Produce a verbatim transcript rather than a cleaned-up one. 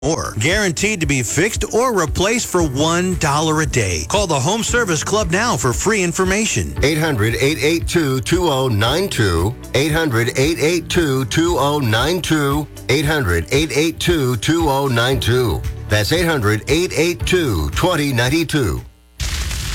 Or guaranteed to be fixed or replaced for one dollar a day. Call the Home Service Club now for free information. eight hundred, eight eight two, two zero nine two. eight hundred, eight eight two, two zero nine two. eight hundred, eight eight two, two zero nine two. That's eight hundred, eight eight two, two zero nine two.